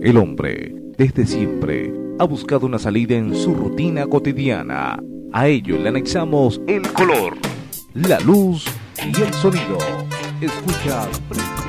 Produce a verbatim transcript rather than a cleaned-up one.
El hombre, desde siempre, ha buscado una salida en su rutina cotidiana. A ello le anexamos el color, la luz y el sonido. Escucha